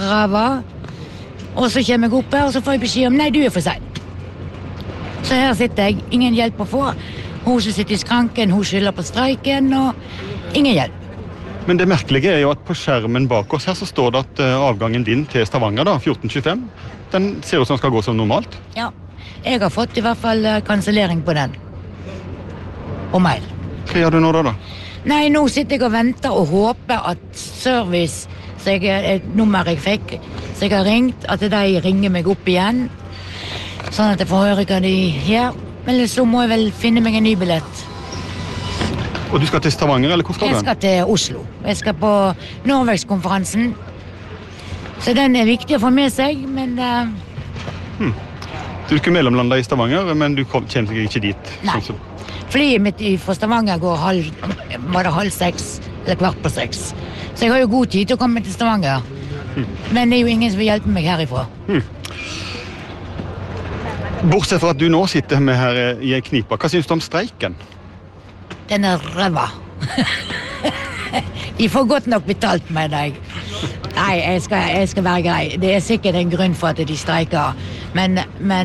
ræva. Og så kommer jeg opp her, og så får jeg beskjed om, nei, du for sein. Så her sitter jeg, ingen hjelp å få. Hun som sitter i skranken, hun skylder på streiken, og ingen hjelp. Men det merkelige jo at på skjermen bak oss her så står det at avgangen din til Stavanger da, 14.25, den ser ut som den skal gå som normalt. Ja, jeg har fått i hvert fall kansellering på den. Og mail. Hva gjør du nå da? Nei, nå sitter jeg og venter og håper at service, så et nummer jeg fikk, så jeg har ringt, at de ringer meg opp igjen, sånn at jeg får høre hva de gjør. Men så må jeg vel finne meg en ny billett. Og du skal til Stavanger, eller hvor skal du? Jeg skal til Oslo. Jeg skal på Norvegskonferansen. Så den er viktig å få med seg, men... Du skal mellomlande i Stavanger, men du kommer ikke dit. Nei. Sånn Flyet mitt fra Stavanger går 5:30, eller 5:15. Så jeg har jo god tid til å komme til Stavanger. Men det er jo ingen som vil hjelpe meg herifra. Bortsett fra at du nå sitter med her i en knipa, hva synes du om streiken? Den er ræva. De får godt nok betalt med deg. Nei, jeg skal være grei. Det er sikkert en grunn for at de streiker. Men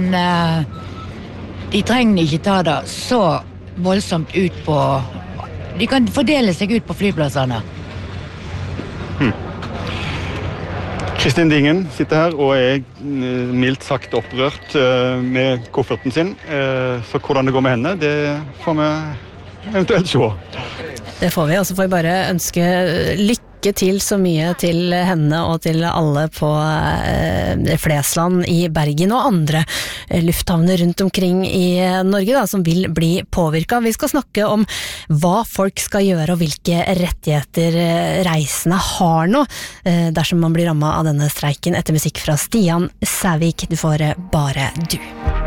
de trenger ikke ta det så voldsomt ut på... De kan fordele seg ut på flyplassene. Kristin Dingen sitter her og er mildt sagt opprørt med kofferten sin. Så hvordan det går med henne, det får vi eventuelt se. Det får vi, og så får vi bare ønske lykke til så mye til henne og til alle på Flesland i Bergen og andre lufthavner rundt omkring i Norge da, som vil bli påvirket. Vi skal snakke om hva folk skal gjøre og hvilke rettigheter reisende har nå dersom man blir rammet av denne streiken etter musikk fra Stian Sævik. Du får Bare du.